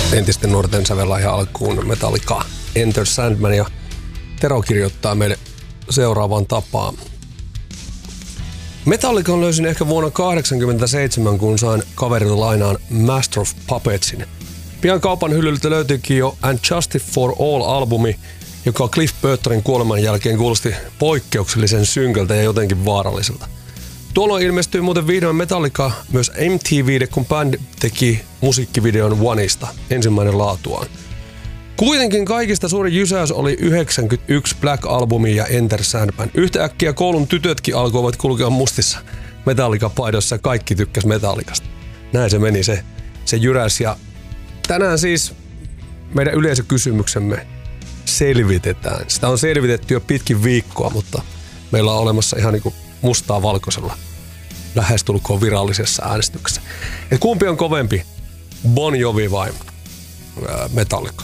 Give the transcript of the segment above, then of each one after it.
entisten nuorten sävellahja alkuun Metallica Enter Sandman, ja Tero kirjoittaa meille seuraavaan tapaan. Metallican löysin ehkä vuonna 1987, kun sain kaverilta lainaan Master of Puppetsin. Pian kaupan hyllyltä löytyikin jo And Justice for All-albumi, joka Cliff Burtonin kuoleman jälkeen kuulosti poikkeuksellisen synkältä ja jotenkin vaaralliselta. Tuolloin ilmestyi muuten vihdoin Metallica myös MTV:lle, kun bändi teki musiikkivideon Oneista, ensimmäinen laatuaan. Kuitenkin kaikista suurin jysäys oli 91 Black-albumi ja Enter Sandman. Yhtäkkiä koulun tytötkin alkoivat kulkea mustissa Metallica-paidossa ja kaikki tykkäs Metallicasta. Näin se meni, se jyräs. Ja tänään siis meidän yleisökysymyksemme selvitetään. Sitä on selvitetty jo pitkin viikkoa, mutta meillä on olemassa ihan niin kuin mustaa valkoisella lähestulkoon virallisessa äänestyksessä. Et kumpi on kovempi, Bon Jovi vai Metallica?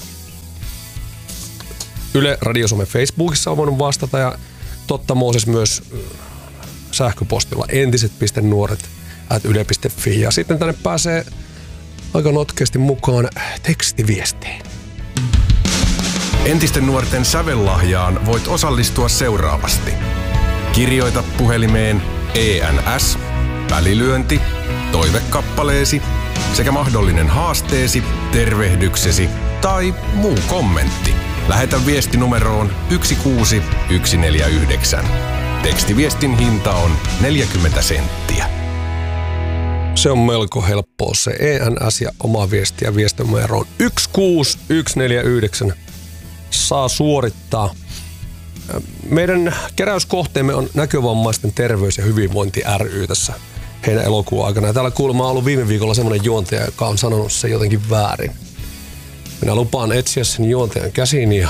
Yle Radio Suomen Facebookissa on voinut vastata, ja Totta Mooses myös sähköpostilla entiset.nuoret@yle.fi. Ja sitten tänne pääsee aika notkeasti mukaan tekstiviestiin. Entisten nuorten sävellahjaan voit osallistua seuraavasti. Kirjoita puhelimeen ENS, välilyönti, toivekappaleesi sekä mahdollinen haasteesi, tervehdyksesi tai muu kommentti. Lähetä viesti numeroon 16149. Tekstiviestin hinta on 40 senttiä. Se on melko helppoa, se ENS ja oma viesti, ja viestinumeroon 16149 saa suorittaa. Meidän keräyskohteemme on Näkövammaisten terveys- ja hyvinvointi ry tässä heidän elokuun aikana. Ja täällä kuulemma on ollut viime viikolla semmoinen juontaja, joka on sanonut se jotenkin väärin. Minä lupaan etsiä sen juontajan käsiin ja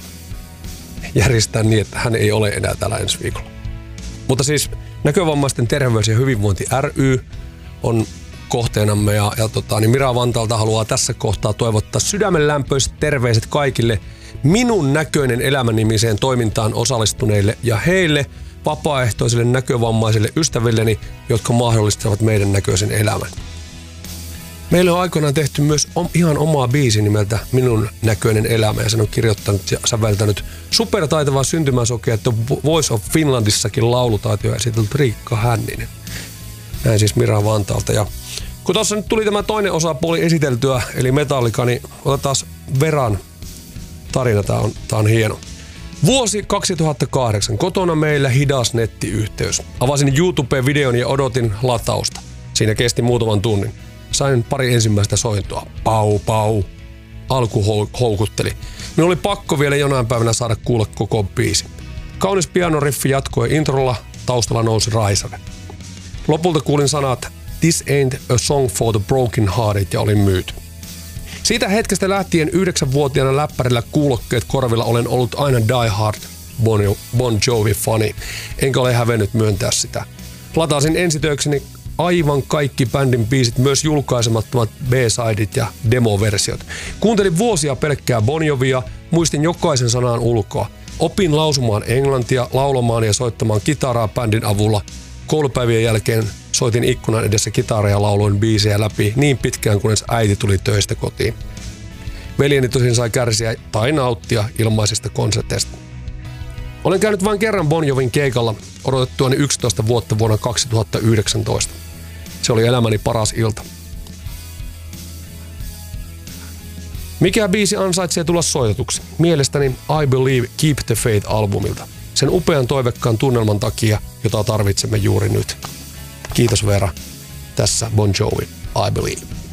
järjestää niin, että hän ei ole enää täällä ensi viikolla. Mutta siis Näkövammaisten terveys- ja hyvinvointi ry on kohteenamme, ja Mira Vantaalta haluaa tässä kohtaa toivottaa sydämenlämpöiset terveiset kaikille Minun näköinen elämä-nimiseen toimintaan osallistuneille ja heille vapaaehtoisille näkövammaisille ystävilleni, jotka mahdollistavat meidän näköisen elämän. Meillä on aikoinaan tehty myös ihan omaa biisi nimeltä Minun näköinen elämä, ja sen on kirjoittanut ja säveltänyt supertaitava syntymäsokea, että Voice of Finlandissakin laulutaitoja esitellyt Riikka Hänninen. Näin siis Mira Vantaalta. Ja kun tuossa nyt tuli tämä toinen osapuoli esiteltyä, eli Metallica, niin otetaan Veran tarina. Tää on hieno. Vuosi 2008. Kotona meillä hidas nettiyhteys. Avasin YouTubeen-videon ja odotin latausta. Siinä kesti muutaman tunnin. Sain pari ensimmäistä sointoa. Pau, pau. Alku houkutteli. Minun oli pakko vielä jonain päivänä saada kuulla koko biisi. Kaunis pianoriffi jatkoi introlla. Taustalla nousi raisane. Lopulta kuulin sanat This ain't a song for the broken hearted, ja olin myyty. Siitä hetkestä lähtien 9-vuotiaana läppärillä kuulokkeet korvilla olen ollut aina Die Hard Bon Jovi-fani, enkä ole hävennyt myöntää sitä. Latasin ensitöikseni aivan kaikki bändin biisit, myös julkaisemattomat B-sideit ja demoversiot. Kuuntelin vuosia pelkkää Bon Jovia, muistin jokaisen sanan ulkoa. Opin lausumaan englantia, laulamaan ja soittamaan kitaraa bändin avulla. Koulupäivien jälkeen soitin ikkunan edessä kitaraa ja lauloin biisejä läpi niin pitkään, kunnes äiti tuli töistä kotiin. Veljeni tosin sai kärsiä tai nauttia ilmaisista konserteista. Olen käynyt vain kerran Bon Jovin keikalla odotettuani 11 vuotta vuonna 2019. Se oli elämäni paras ilta. Mikä biisi ansaitsee tulla soitetuksi? Mielestäni I Believe Keep the Faith-albumilta. Sen upean toivekkaan tunnelman takia, jota tarvitsemme juuri nyt. Kiitos Vera. Tässä Bon Jovi, I Believe.